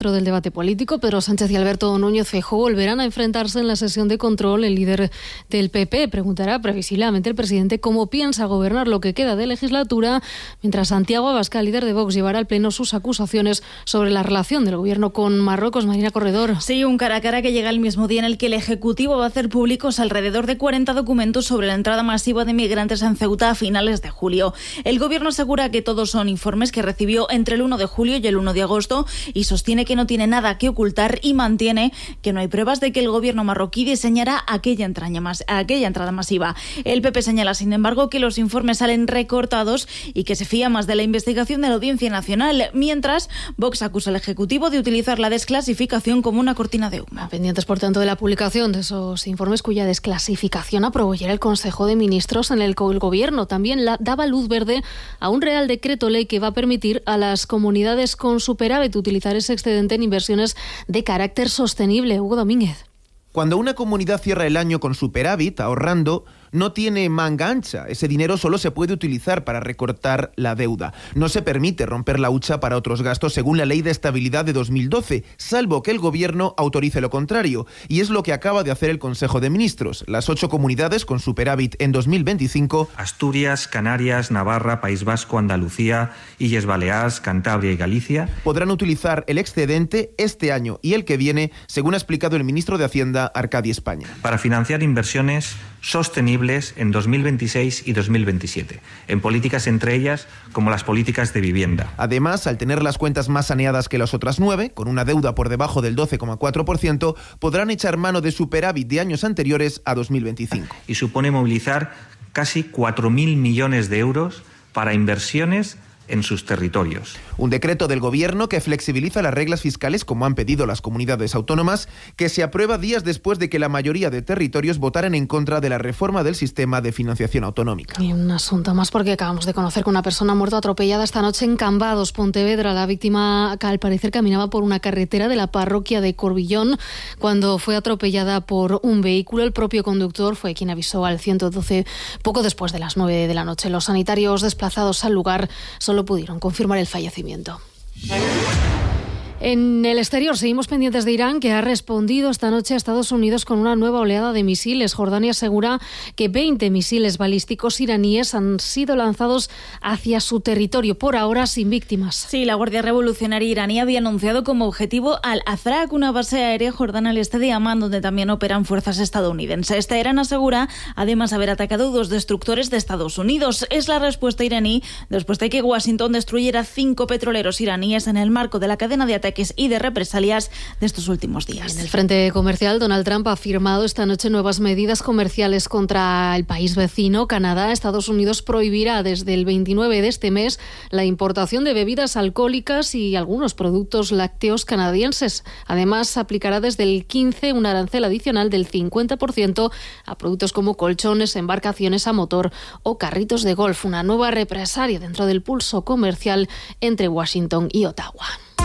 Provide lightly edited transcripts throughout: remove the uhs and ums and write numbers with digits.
centro del debate político. Pedro Sánchez y Alberto Núñez Feijóo volverán a enfrentarse en la sesión de control. El líder del PP preguntará previsiblemente al presidente cómo piensa gobernar lo que queda de legislatura, mientras Santiago Abascal, líder de Vox, llevará al Pleno sus acusaciones sobre la relación del gobierno con Marruecos. Marina Corredor. Sí, un cara a cara que llega el mismo día en el que el Ejecutivo va a hacer públicos alrededor de 40 documentos sobre la entrada masiva de migrantes en Ceuta a finales de julio. El gobierno asegura que todos son informes que recibió entre el 1 de julio y el 1 de agosto y sostiene que no tiene nada que ocultar y mantiene que no hay pruebas de que el gobierno marroquí diseñara aquella entrada masiva. El PP señala, sin embargo, que los informes salen recortados y que se fía más de la investigación de la Audiencia Nacional, mientras Vox acusa al Ejecutivo de utilizar la desclasificación como una cortina de humo. Pendientes, por tanto, de la publicación de esos informes cuya desclasificación aprobó ayer el Consejo de Ministros, en el que el Gobierno también daba luz verde a un Real Decreto Ley que va a permitir a las comunidades con superávit utilizar ese excedente en inversiones de carácter sostenible. Hugo Domínguez. Cuando una comunidad cierra el año con superávit, ahorrando, no tiene manga ancha. Ese dinero solo se puede utilizar para recortar la deuda. No se permite romper la hucha para otros gastos según la Ley de Estabilidad de 2012, salvo que el Gobierno autorice lo contrario. Y es lo que acaba de hacer el Consejo de Ministros. Las 8 comunidades con superávit en 2025... Asturias, Canarias, Navarra, País Vasco, Andalucía, Illes Baleares, Cantabria y Galicia... podrán utilizar el excedente este año y el que viene, según ha explicado el ministro de Hacienda, Arcadi España. Para financiar inversiones sostenibles en 2026 y 2027, en políticas entre ellas como las políticas de vivienda. Además, al tener las cuentas más saneadas que las otras 9, con una deuda por debajo del 12,4%, podrán echar mano de superávit de años anteriores a 2025. Y supone movilizar casi 4.000 millones de euros para inversiones en sus territorios. Un decreto del Gobierno que flexibiliza las reglas fiscales, como han pedido las comunidades autónomas, que se aprueba días después de que la mayoría de territorios votaran en contra de la reforma del sistema de financiación autonómica. Y un asunto más, porque acabamos de conocer que una persona ha muerto atropellada esta noche en Cambados, Pontevedra. La víctima, que al parecer caminaba por una carretera de la parroquia de Corbillón cuando fue atropellada por un vehículo. El propio conductor fue quien avisó al 112 poco después de las 9 de la noche. Los sanitarios desplazados al lugar solo pudieron confirmar el fallecimiento. En el exterior seguimos pendientes de Irán, que ha respondido esta noche a Estados Unidos con una nueva oleada de misiles. Jordania asegura que 20 misiles balísticos iraníes han sido lanzados hacia su territorio, por ahora sin víctimas. Sí, la Guardia Revolucionaria iraní había anunciado como objetivo Al-Azraq, una base aérea jordana al este de Amán, donde también operan fuerzas estadounidenses. Teherán asegura además haber atacado 2 destructores de Estados Unidos. Es la respuesta iraní después de que Washington destruyera 5 petroleros iraníes en el marco de la cadena de ataques y de represalias de estos últimos días. En el frente comercial, Donald Trump ha firmado esta noche nuevas medidas comerciales contra el país vecino, Canadá. Estados Unidos prohibirá desde el 29 de este mes la importación de bebidas alcohólicas y algunos productos lácteos canadienses. Además, aplicará desde el 15 un arancel adicional del 50% a productos como colchones, embarcaciones a motor o carritos de golf. Una nueva represalia dentro del pulso comercial entre Washington y Ottawa.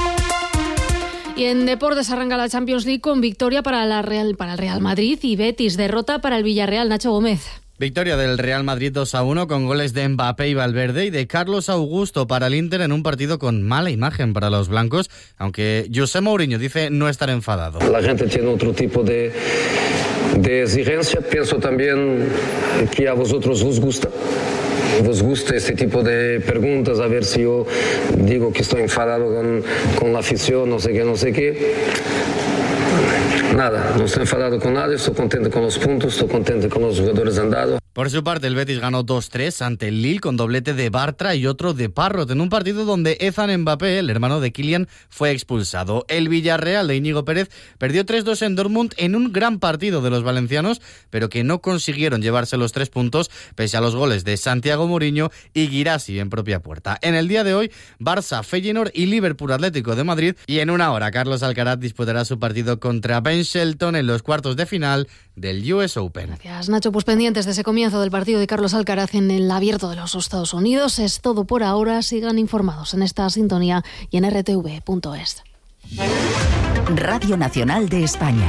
Y en deportes arranca la Champions League con victoria para el Real Madrid y Betis, derrota para el Villarreal. Nacho Gómez. Victoria del Real Madrid 2-1 con goles de Mbappé y Valverde y de Carlos Augusto para el Inter en un partido con mala imagen para los blancos, aunque José Mourinho dice no estar enfadado. La gente tiene otro tipo de exigencia. Pienso también que a vosotros os gusta este tipo de preguntas, a ver si yo digo que estoy enfadado con la afición, no sé qué. Nada, no estoy enfadado con nadie, estoy contento con los puntos, estoy contento con los jugadores andados. Por su parte, el Betis ganó 2-3 ante el Lille con doblete de Bartra y otro de Parrot en un partido donde Ethan Mbappé, el hermano de Kylian, fue expulsado. El Villarreal de Íñigo Pérez perdió 3-2 en Dortmund en un gran partido de los valencianos, pero que no consiguieron llevarse los 3 puntos pese a los goles de Santiago Mourinho y Guirassi en propia puerta. En el día de hoy, Barça, Feyenoord y Liverpool Atlético de Madrid, y en una hora Carlos Alcaraz disputará su partido contra Ben Shelton en los cuartos de final del US Open. Gracias, Nacho. Pues pendientes de ese comienzo del partido de Carlos Alcaraz en el Abierto de los Estados Unidos. Es todo por ahora. Sigan informados en esta sintonía y en rtv.es. Radio Nacional de España.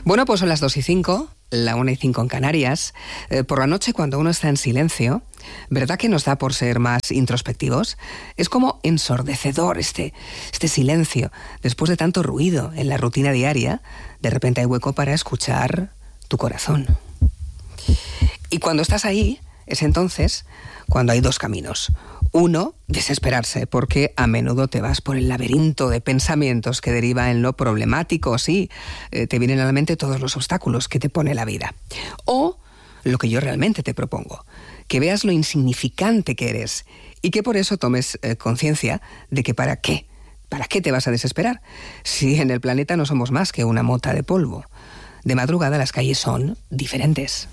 Bueno, pues son las 2:05, la 1:05 en Canarias. Por la noche, cuando uno está en silencio, ¿verdad que nos da por ser más introspectivos? Es como ensordecedor este silencio. Después de tanto ruido en la rutina diaria, de repente hay hueco para escuchar tu corazón. Y cuando estás ahí, es entonces cuando hay dos caminos. Uno, desesperarse, porque a menudo te vas por el laberinto de pensamientos que deriva en lo problemático, sí, te vienen a la mente todos los obstáculos que te pone la vida. O, lo que yo realmente te propongo, que veas lo insignificante que eres y que por eso tomes conciencia de que ¿para qué te vas a desesperar? Si en el planeta no somos más que una mota de polvo. De madrugada las calles son diferentes.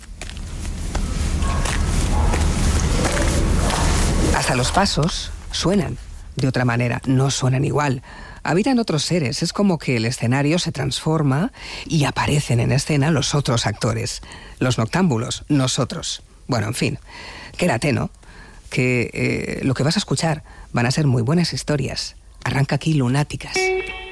Hasta los pasos suenan de otra manera, no suenan igual. Habitan otros seres, es como que el escenario se transforma y aparecen en escena los otros actores, los noctámbulos, nosotros. Bueno, en fin, quédate, ¿no? Que lo que vas a escuchar van a ser muy buenas historias. Arranca aquí Lunáticas.